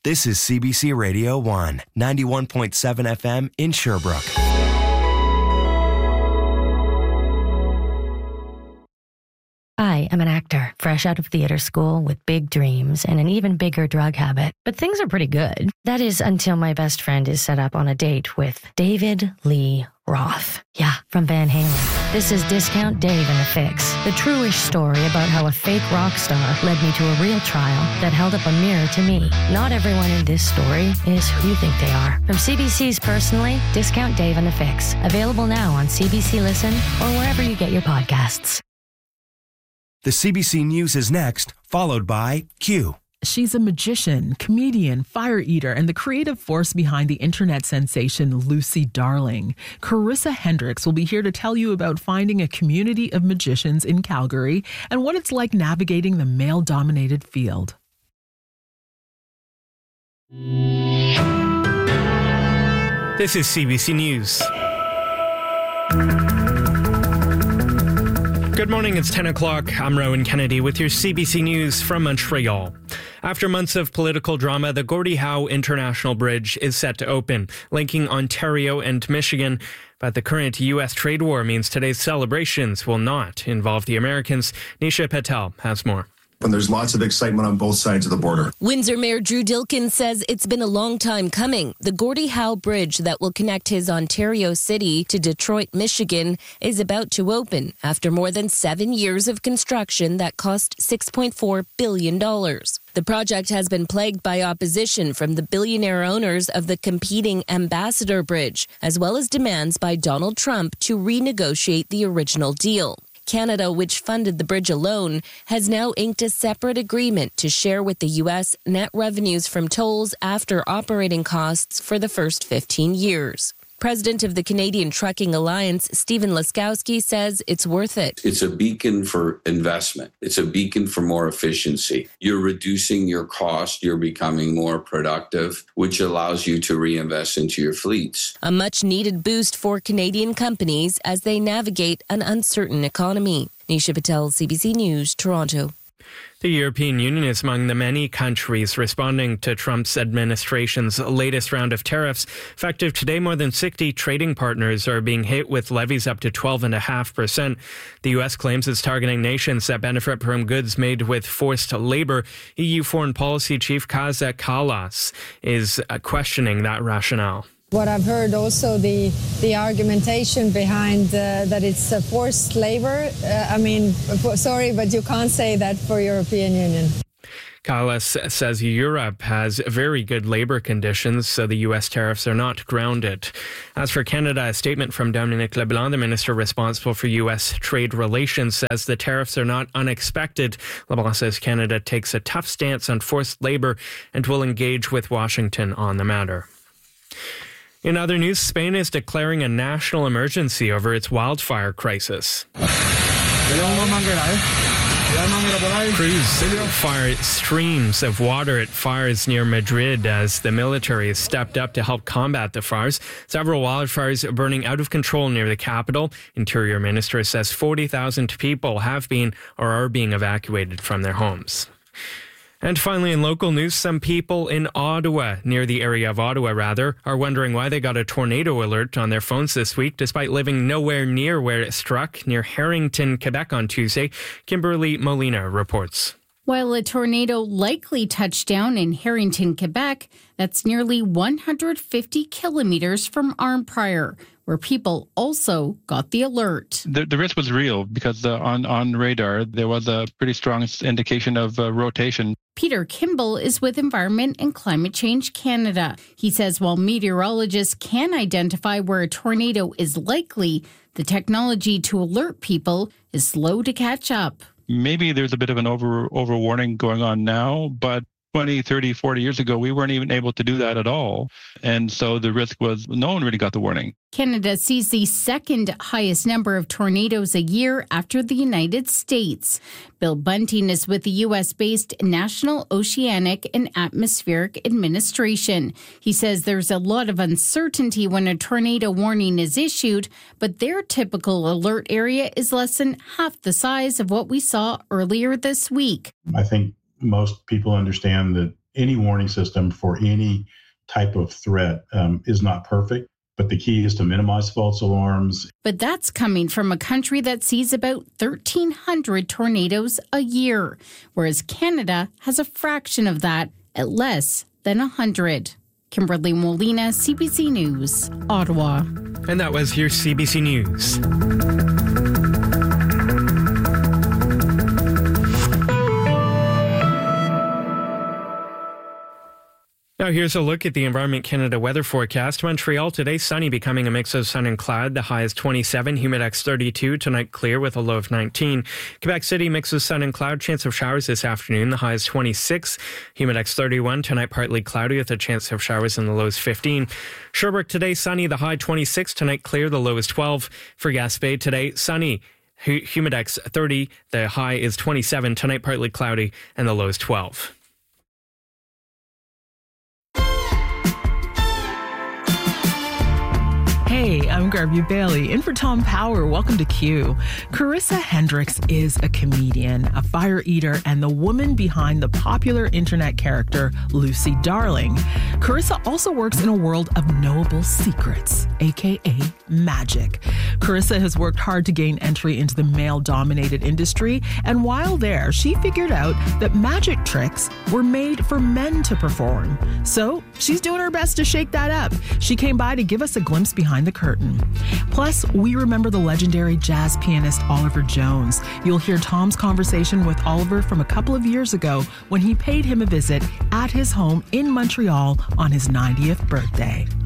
This is CBC Radio 1, 91.7 FM in Sherbrooke. I am an actor, fresh out of theater school with big dreams and an even bigger drug habit. But things are pretty good. That is until my best friend is set up on a date with David Lee Roth. Yeah, from Van Halen. This is Discount Dave and the Fix, the true-ish story about how a fake rock star led me to a real trial that held up a mirror to me. Not everyone in this story is who you think they are. From CBC's Personally, Discount Dave and the Fix. Available now on CBC Listen or wherever you get your podcasts. The CBC News is next, followed by Q. She's a magician, comedian, fire eater, and the creative force behind the internet sensation Lucy Darling. Carissa Hendricks will be here to tell you about finding a community of magicians in Calgary and what it's like navigating the male-dominated field. This is CBC News. Good morning, it's 10 o'clock. I'm Rowan Kennedy with your CBC News from Montreal. After months of political drama, the Gordie Howe International Bridge is set to open, linking Ontario and Michigan. But the current U.S. trade war means today's celebrations will not involve the Americans. Nisha Patel has more. And there's lots of excitement on both sides of the border. Windsor Mayor Drew Dilkin says it's been a long time coming. The Gordie Howe Bridge that will connect his Ontario city to Detroit, Michigan, is about to open after more than 7 years of construction that cost $6.4 billion. The project has been plagued by opposition from the billionaire owners of the competing Ambassador Bridge, as well as demands by Donald Trump to renegotiate the original deal. Canada, which funded the bridge alone, has now inked a separate agreement to share with the U.S. net revenues from tolls after operating costs for the first 15 years. President of the Canadian Trucking Alliance, Stephen Laskowski, says it's worth it. It's a beacon for investment. It's a beacon for more efficiency. You're reducing your cost. You're becoming more productive, which allows you to reinvest into your fleets. A much-needed boost for Canadian companies as they navigate an uncertain economy. Nisha Patel, CBC News, Toronto. The European Union is among the many countries responding to Trump's administration's latest round of tariffs. Effective today, more than 60 trading partners are being hit with levies up to 12.5%. The U.S. claims it's targeting nations that benefit from goods made with forced labor. EU Foreign Policy Chief Kaja Kallas is questioning that rationale. What I've heard also, the argumentation behind that it's forced labor. Sorry, but you can't say that for European Union. Kallas says Europe has very good labor conditions, so the U.S. tariffs are not grounded. As for Canada, a statement from Dominic LeBlanc, the minister responsible for U.S. trade relations, says the tariffs are not unexpected. LeBlanc says Canada takes a tough stance on forced labor and will engage with Washington on the matter. In other news, Spain is declaring a national emergency over its wildfire crisis. Crews fire streams of water at fires near Madrid as the military has stepped up to help combat the fires. Several wildfires are burning out of control near the capital. Interior Minister says 40,000 people have been or are being evacuated from their homes. And finally, in local news, some people in Ottawa, near the area of Ottawa, are wondering why they got a tornado alert on their phones this week, despite living nowhere near where it struck, near Harrington, Quebec on Tuesday. Kimberly Molina reports. While a tornado likely touched down in Harrington, Quebec, that's nearly 150 kilometers from Arnprior, where people also got the alert. The risk was real because on radar, there was a pretty strong indication of rotation. Peter Kimball is with Environment and Climate Change Canada. He says while meteorologists can identify where a tornado is likely, the technology to alert people is slow to catch up. Maybe there's a bit of an over-warning going on now, but 20, 30, 40 years ago, we weren't even able to do that at all. And so the risk was no one really got the warning. Canada sees the second highest number of tornadoes a year after the United States. Bill Bunting is with the U.S.-based National Oceanic and Atmospheric Administration. He says there's a lot of uncertainty when a tornado warning is issued, but their typical alert area is less than half the size of what we saw earlier this week. I think most people understand that Any warning system for any type of threat is not perfect, but the key is to minimize false alarms. But that's coming from a country that sees about 1,300 tornadoes a year, whereas Canada has a fraction of that at less than 100. Kimberly Molina, CBC News, Ottawa. And that was your CBC News. Now here's a look at the Environment Canada weather forecast. Montreal today, sunny, becoming a mix of sun and cloud. The high is 27, humidex 32. Tonight, clear with a low of 19. Quebec City, mix of sun and cloud. Chance of showers this afternoon. The high is 26, humidex 31. Tonight, partly cloudy with a chance of showers and the low is 15. Sherbrooke today, sunny. The high 26. Tonight, clear. The low is 12. For Gaspé today, sunny. Humidex 30. The high is 27. Tonight, partly cloudy and the low is 12. Hey, I'm Garby Bailey, in for Tom Power. Welcome to Q. Carissa Hendricks is a comedian, a fire eater, and the woman behind the popular internet character Lucy Darling. Carissa also works in a world of knowable secrets, aka magic. Carissa has worked hard to gain entry into the male-dominated industry, and while there, she figured out that magic tricks were made for men to perform. So she's doing her best to shake that up. She came by to give us a glimpse behind the curtain. Plus, we remember the legendary jazz pianist Oliver Jones. You'll hear Tom's conversation with Oliver from a couple of years ago when he paid him a visit at his home in Montreal on his 90th birthday.